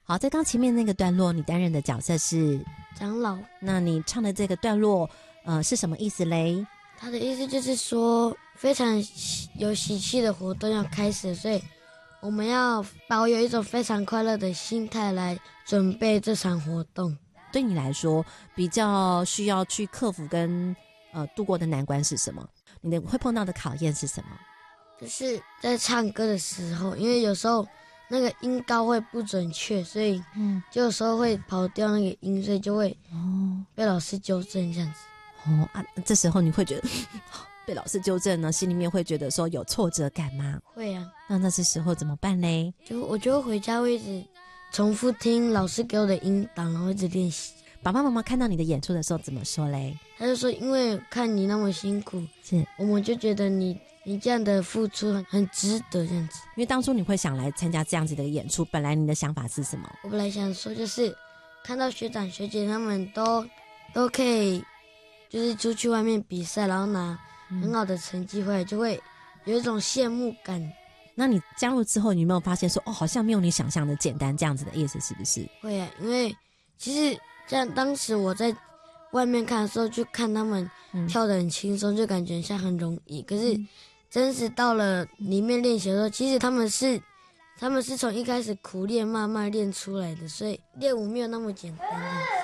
好，在刚前面那个段落，你担任的角色是长老。 那你唱的这个段落，是什么意思嘞？ 他的意思就是说，非常有喜气的活动要开始，所以我们要保有一种非常快乐的心态来准备这场活动。 对你来说，比较需要去克服跟度过的难关是什么？你会碰到的考验是什么？ 就是在唱歌的时候，因为有时候那个音高会不准确，所以就有时候会跑掉那个音，所以就会被老师纠正这样子。 这时候你会觉得被老师纠正呢，心里面会觉得说有挫折感吗？ 会啊。 那这时候怎么办嘞？ 我就会回家会一直重复听老师给我的音档，然后一直练习。 爸爸妈妈看到你的演出的时候怎么说嘞？ 他就说，因为看你那么辛苦，我们就觉得你这样的付出很值得这样子。 因为当初你会想来参加这样子的演出，本来你的想法是什么？ 我本来想说就是看到学长学姐他们都可以就是出去外面比赛，然后拿很好的成绩回来，就会有一种羡慕感。 那你加入之后，你有没有发现说好像没有你想象的简单，这样子的意思是不是？ 会啊，因为其实像当时我在外面看的时候，就看他们跳得很轻松，就感觉像很容易。可是真实到了里面练习的时候，其实他们是从一开始苦练慢慢练出来的，所以练舞没有那么简单。